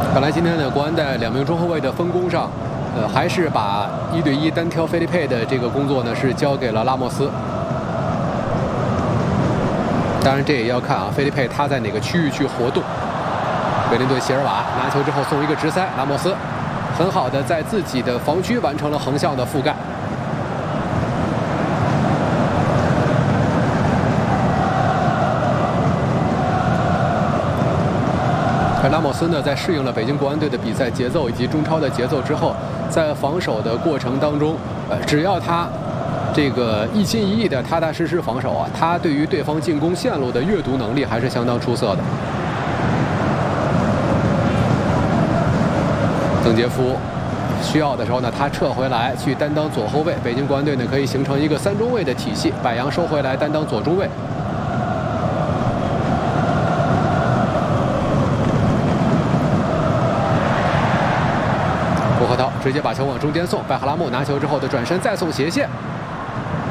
看来今天呢，国安在2名中后卫的分工上，还是把1对1单挑菲利佩的这个工作呢是交给了拉莫斯。当然，这也要看啊，菲利佩他在哪个区域去活动。北林顿席尔瓦拿球之后送一个直塞，拉莫斯很好的在自己的防区完成了横向的覆盖。而拉莫斯呢，在适应了北京国安队的比赛节奏以及中超的节奏之后，在防守的过程当中，只要他这个一心一意的踏踏实实防守啊，他对于对方进攻线路的阅读能力还是相当出色的。曾杰夫需要的时候呢，他撤回来去担当左后卫，北京国安队呢可以形成一个3中卫的体系，柏杨收回来担当左中卫。胡鹤涛直接把球往中间送，拜哈拉木拿球之后的转身再送斜线。